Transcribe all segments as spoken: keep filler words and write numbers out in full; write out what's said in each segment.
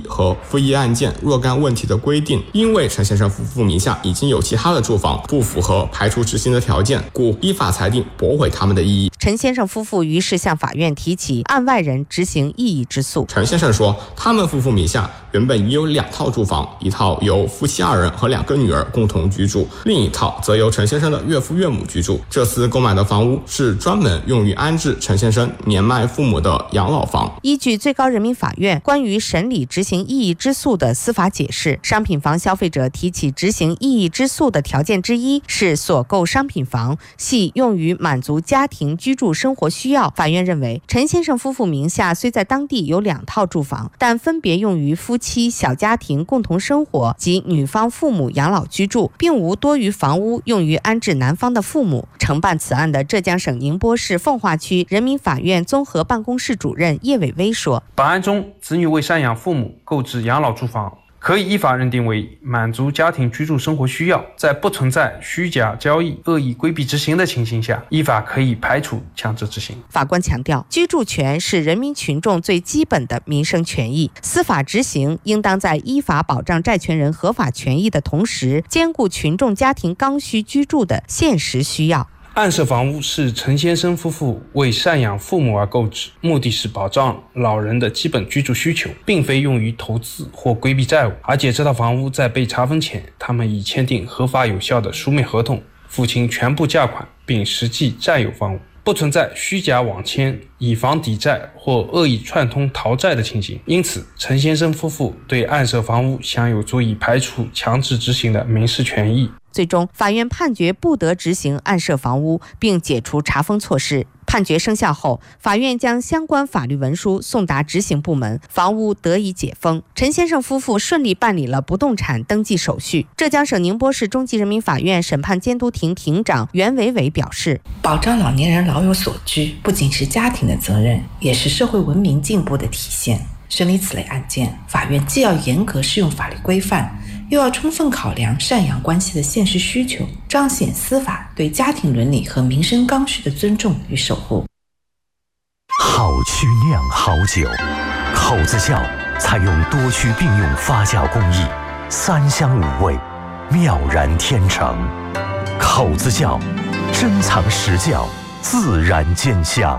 和复议案件若干问题的规定，因为陈先生夫妇名下已经有其他的住房，不符合排除执行的条件，故依法裁定驳回他们的异议。 陈先生夫妇于是向法院提起案外人执行异议之诉。 陈先生说，他们夫妇名下原本已有两套住房，一套由夫妻二人和两个女儿共同居住，另一套则由陈先生的岳父岳母居住。这次购买的房屋是专门用于安置陈先生年迈父母的养老房。 依据最高人民法院关于审理执行异议之诉的司法解释，商品房消费者提起执行异议之诉的条件之一是所购商品房系用于满足家庭居住生活需要。法院认为，陈先生夫妇名下虽在当地有两套住房，但分别用于夫妻小家庭共同生活及女方父母养老居住，并无多余房屋用于安置男方的父母。承办此案的浙江省宁波市奉化区人民法院综合办公室主任叶伟威说， 本案中，子女为赡养父母购置养老住房，可以依法认定为满足家庭居住生活需要，在不存在虚假交易、恶意规避执行的情形下，依法可以排除强制执行。 法官强调，居住权是人民群众最基本的民生权益，司法执行应当在依法保障债权人合法权益的同时，兼顾群众家庭刚需居住的现实需要。 案涉房屋是陈先生夫妇为赡养父母而购置，目的是保障老人的基本居住需求，并非用于投资或规避债务。而且这套房屋在被查封前，他们已签订合法有效的书面合同，付清全部价款，并实际占有房屋，不存在虚假网签、以房抵债或恶意串通逃债的情形。因此，陈先生夫妇对案涉房屋享有足以排除强制执行的民事权益。 最终，法院判决不得执行案涉房屋，并解除查封措施。判决生效后，法院将相关法律文书送达执行部门，房屋得以解封。陈先生夫妇顺利办理了不动产登记手续。浙江省宁波市中级人民法院审判监督庭庭长袁伟伟表示， 保障老年人老有所居，不仅是家庭的责任，也是社会文明进步的体现。审理此类案件，法院既要严格适用法律规范，又要充分考量赡养关系的现实需求，彰显司法对家庭伦理和民生刚需的尊重与守护。 好曲酿好酒，口子窖采用多曲并用发酵工艺，三香五味，妙然天成。口子窖珍藏实窖，自然见香。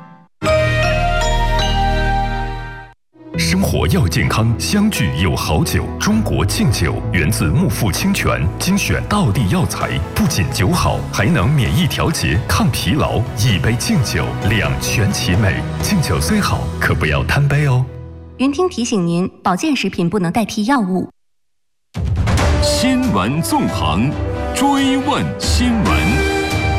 生活要健康，相聚有好酒。中国敬酒源自木富清泉，精选道地药材，不仅酒好，还能免疫调节、抗疲劳。一杯敬酒，两全其美。敬酒虽好，可不要贪杯哦。 云听提醒您，保健食品不能代替药物。 新闻纵横，追问新闻。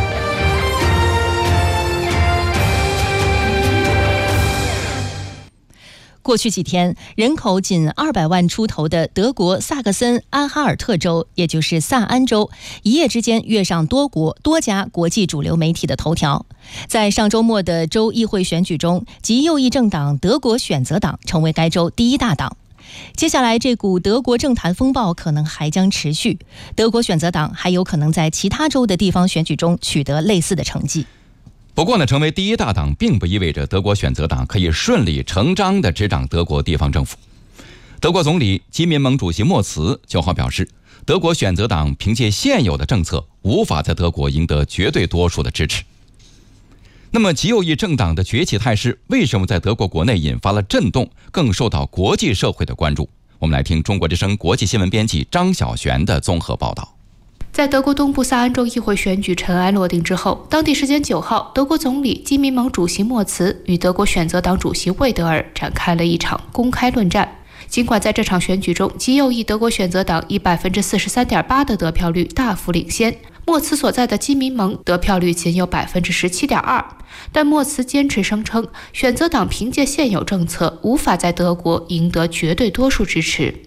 过去几天，人口仅二百万出头的德国萨克森安哈尔特州，也就是萨安州，一夜之间跃上多国多家国际主流媒体的头条。在上周末的州议会选举中，极右翼政党德国选择党成为该州第一大党。接下来，这股德国政坛风暴可能还将持续，德国选择党还有可能在其他州的地方选举中取得类似的成绩。 不过呢，成为第一大党并不意味着德国选择党可以顺理成章地执掌德国地方政府。德国总理基民盟主席莫茨九号表示，德国选择党凭借现有的政策无法在德国赢得绝对多数的支持。那么极右翼政党的崛起态势为什么在德国国内引发了震动，更受到国际社会的关注？我们来听中国之声国际新闻编辑张晓璇的综合报道。 在德国东部萨安州议会选举尘埃落定之后，当地时间九号，德国总理基民盟主席莫茨与德国选择党主席魏德尔展开了一场公开论战。尽管在这场选举中，极右翼德国选择党以 百分之四十三点八 的得票率大幅领先，莫茨所在的基民盟得票率仅有 百分之十七点二， 但莫茨坚持声称，选择党凭借现有政策无法在德国赢得绝对多数支持。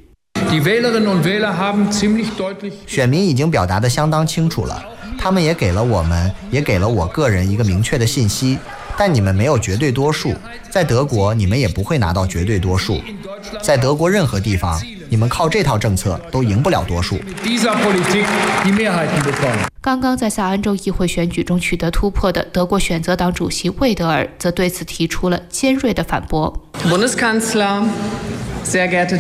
选民已经表达得相当清楚了，他们也给了我们，也给了我个人一个明确的信息，但你们没有绝对多数，在德国你们也不会拿到绝对多数，在德国任何地方，你们靠这套政策都赢不了多数。 刚刚在萨安州议会选举中取得突破的德国选择党主席魏德尔则对此提出了尖锐的反驳。